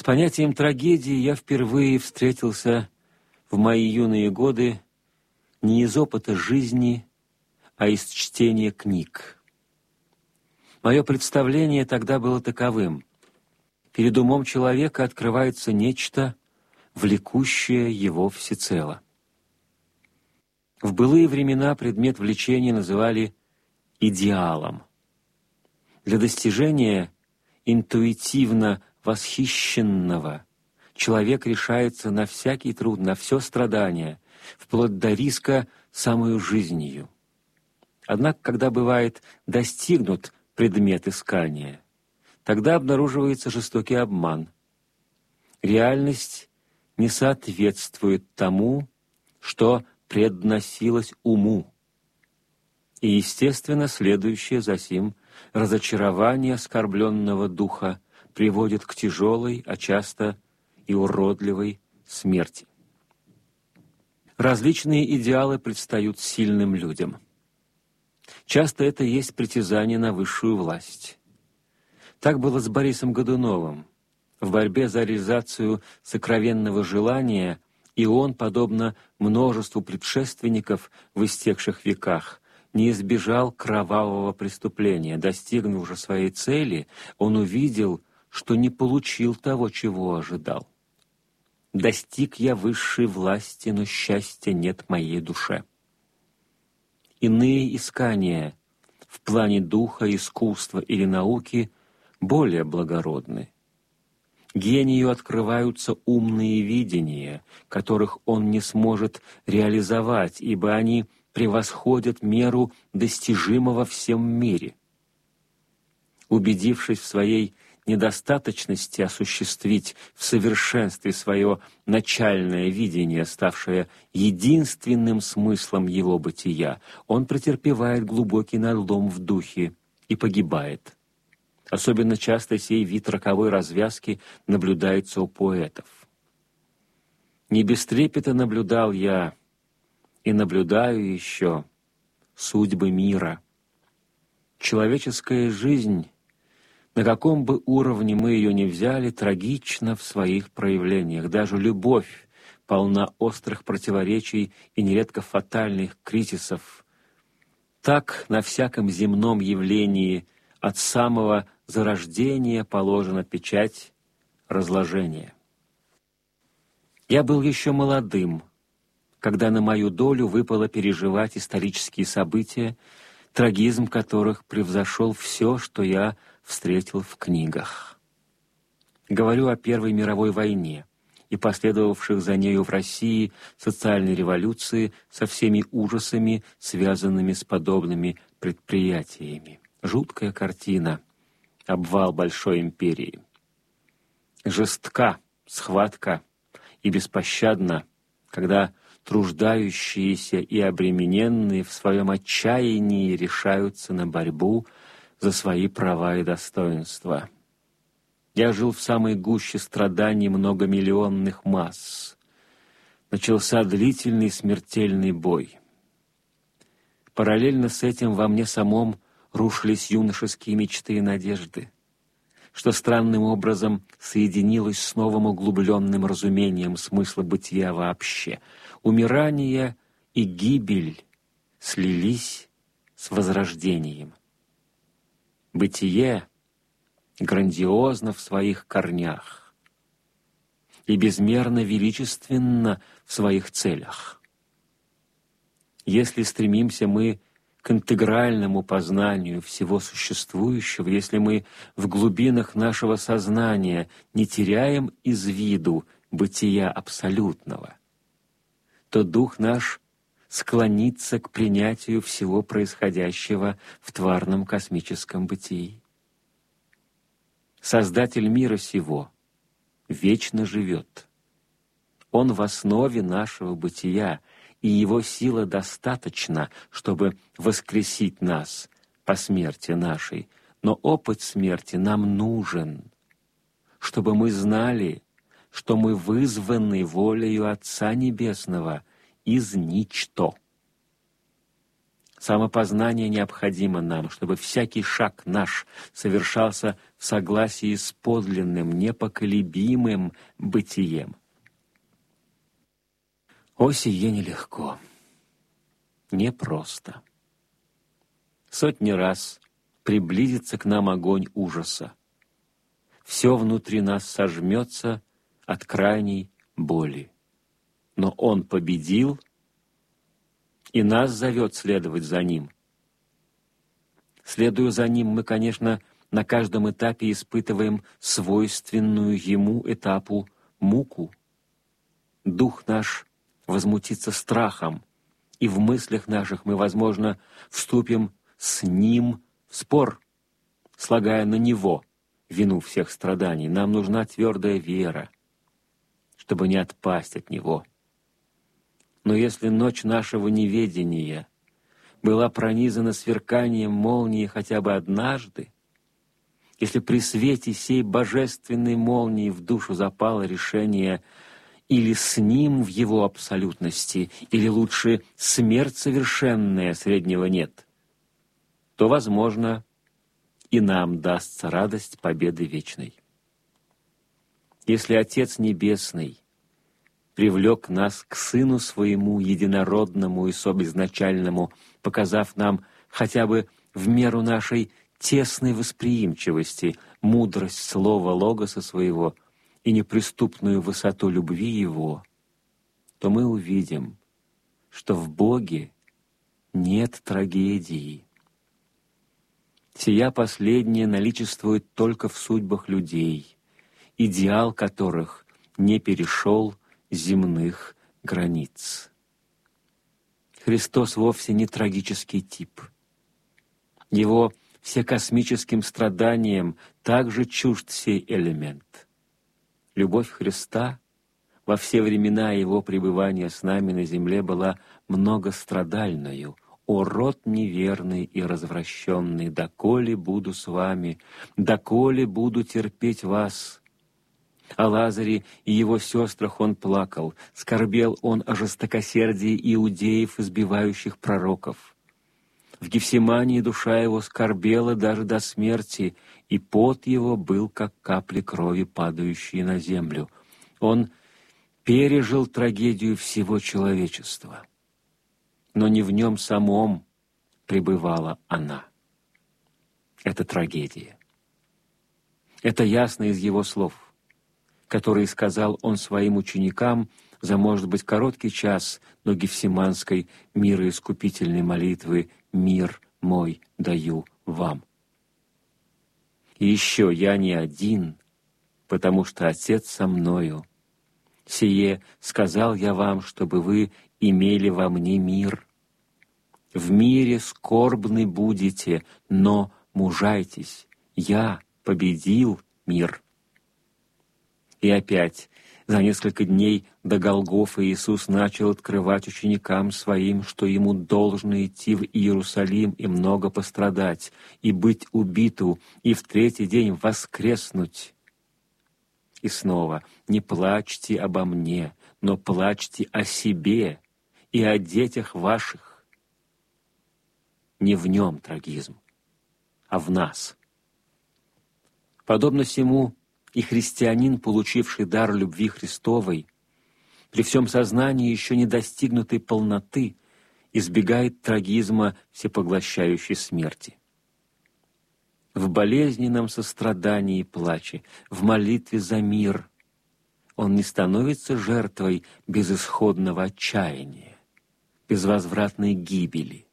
С понятием трагедии я впервые встретился в мои юные годы не из опыта жизни, а из чтения книг. Мое представление тогда было таковым: перед умом человека открывается нечто, влекущее его всецело. В былые времена предмет влечения называли идеалом. Для достижения интуитивно восхищенного человек решается на всякий труд, на все страдание, вплоть до риска самою жизнью. Однако, когда бывает достигнут предмет искания, тогда обнаруживается жестокий обман. Реальность не соответствует тому, что предносилось уму. И, естественно, следующее за сим разочарование оскорбленного духа приводит к тяжелой, а часто и уродливой смерти. Различные идеалы предстают сильным людям. Часто это есть притязание на высшую власть. Так было с Борисом Годуновым. В борьбе за реализацию сокровенного желания и он, подобно множеству предшественников в истекших веках, не избежал кровавого преступления. Достигнув же своей цели, он увидел, что не получил того, чего ожидал. «Достиг я высшей власти, но счастья нет моей душе». Иные искания в плане духа, искусства или науки более благородны. Гению открываются умные видения, которых он не сможет реализовать, ибо они превосходят меру достижимого всем мире. Убедившись в своей недостаточности осуществить в совершенстве свое начальное видение, ставшее единственным смыслом его бытия, он претерпевает глубокий надлом в духе и погибает. Особенно часто сей вид роковой развязки наблюдается у поэтов. Не без трепета наблюдал я и наблюдаю еще судьбы мира. Человеческая жизнь, на каком бы уровне мы ее ни взяли, трагична в своих проявлениях. Даже любовь полна острых противоречий и нередко фатальных кризисов. Так на всяком земном явлении от самого зарождения положена печать разложения. Я был еще молодым, когда на мою долю выпало переживать исторические события, трагизм которых превзошел все, что я встретил в книгах. Говорю о Первой мировой войне и последовавших за нею в России социальной революции со всеми ужасами, связанными с подобными предприятиями. Жуткая картина. Обвал большой империи. Жестка схватка и беспощадна, когда труждающиеся и обремененные в своем отчаянии решаются на борьбу за свои права и достоинства. Я жил в самой гуще страданий многомиллионных масс. Начался длительный смертельный бой. Параллельно с этим во мне самом рушились юношеские мечты и надежды, что странным образом соединилось с новым углубленным разумением смысла бытия вообще. Умирание и гибель слились с возрождением. Бытие грандиозно в своих корнях и безмерно величественно в своих целях. Если стремимся мы к интегральному познанию всего существующего, если мы в глубинах нашего сознания не теряем из виду бытия абсолютного, то дух наш склонится к принятию всего происходящего в тварном космическом бытии. Создатель мира сего вечно живет. Он в основе нашего бытия, и Его сила достаточна, чтобы воскресить нас по смерти нашей. Но опыт смерти нам нужен, чтобы мы знали, что мы вызваны волею Отца Небесного из ничто. Самопознание необходимо нам, чтобы всякий шаг наш совершался в согласии с подлинным, непоколебимым бытием. О, сие нелегко, непросто. Сотни раз приблизится к нам огонь ужаса. Все внутри нас сожмется от крайней боли. Но Он победил, и нас зовет следовать за Ним. Следуя за Ним, мы, конечно, на каждом этапе испытываем свойственную Ему этапу муку. Дух наш возмутится страхом, и в мыслях наших мы, возможно, вступим с Ним в спор, слагая на Него вину всех страданий. Нам нужна твердая вера, чтобы не отпасть от Него. Но если ночь нашего неведения была пронизана сверканием молнии хотя бы однажды, если при свете сей божественной молнии в душу запало решение или с Ним в Его абсолютности, или лучше смерть совершенная, среднего нет, то, возможно, и нам дастся радость победы вечной. Если Отец Небесный привлек нас к Сыну Своему единородному и собезначальному, показав нам хотя бы в меру нашей тесной восприимчивости мудрость слова Логоса Своего и неприступную высоту любви Его, то мы увидим, что в Боге нет трагедии. Сия последняя наличествует только в судьбах людей, идеал которых не перешел земных границ. Христос вовсе не трагический тип. Его всекосмическим страданиям также чужд сей элемент. Любовь Христа во все времена Его пребывания с нами на земле была многострадальною. «О, род неверный и развращенный, доколе буду с вами, доколе буду терпеть вас». О Лазаре и его сестрах он плакал, скорбел он о жестокосердии иудеев, избивающих пророков. В Гефсимании душа его скорбела даже до смерти, и пот его был, как капли крови, падающие на землю. Он пережил трагедию всего человечества, но не в нем самом пребывала она. Это трагедия. Это ясно из его слов, которые сказал он своим ученикам за, может быть, короткий час, но гефсиманской мироискупительной молитвы «Мир мой даю вам». И еще я не один, потому что Отец со мною. Сие сказал я вам, чтобы вы имели во мне мир. В мире скорбны будете, но мужайтесь. Я победил мир. И опять, за несколько дней до Голгофы Иисус начал открывать ученикам Своим, что Ему должно идти в Иерусалим и много пострадать, и быть убиту, и в третий день воскреснуть. И снова: «Не плачьте обо мне, но плачьте о себе и о детях ваших». Не в нем трагизм, а в нас. Подобно сему, и христианин, получивший дар любви Христовой, при всем сознании еще не достигнутой полноты, избегает трагизма всепоглощающей смерти. В болезненном сострадании и плаче, в молитве за мир он не становится жертвой безысходного отчаяния, безвозвратной гибели.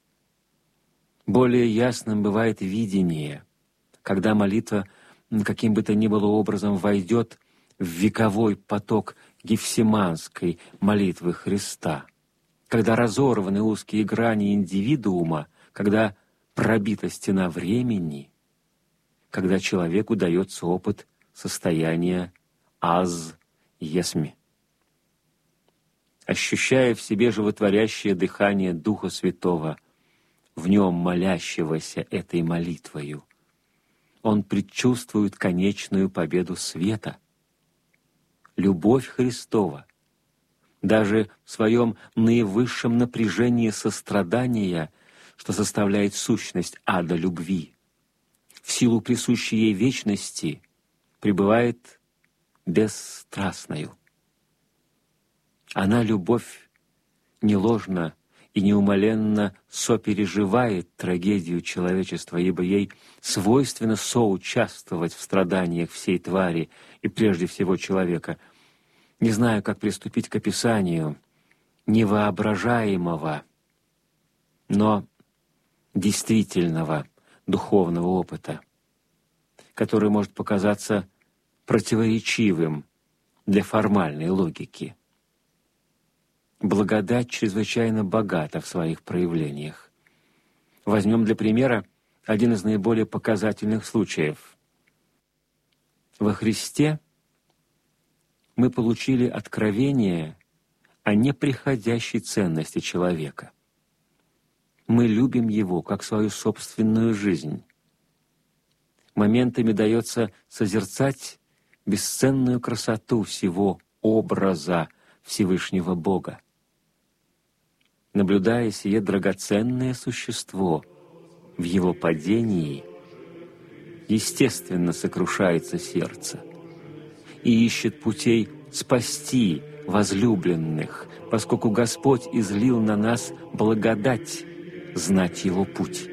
Более ясным бывает видение, когда молитва каким бы то ни было образом войдет в вековой поток гефсиманской молитвы Христа, когда разорваны узкие грани индивидуума, когда пробита стена времени, когда человеку дается опыт состояния аз есми. Ощущая в себе животворящее дыхание Духа Святого, в нем молящегося этой молитвою, он предчувствует конечную победу света. Любовь Христова, даже в своем наивысшем напряжении сострадания, что составляет сущность ада любви, в силу присущей ей вечности, пребывает бесстрастною. Она, любовь, не ложно и неумоленно сопереживает трагедию человечества, ибо ей свойственно соучаствовать в страданиях всей твари и прежде всего человека. Не знаю, как приступить к описанию невоображаемого, но действительного духовного опыта, который может показаться противоречивым для формальной логики. Благодать чрезвычайно богата в своих проявлениях. Возьмем для примера один из наиболее показательных случаев. Во Христе мы получили откровение о неприходящей ценности человека. Мы любим Его как свою собственную жизнь. Моментами дается созерцать бесценную красоту всего образа Всевышнего Бога. Наблюдая сие драгоценное существо в его падении, естественно сокрушается сердце и ищет путей спасти возлюбленных, поскольку Господь излил на нас благодать знать Его путь.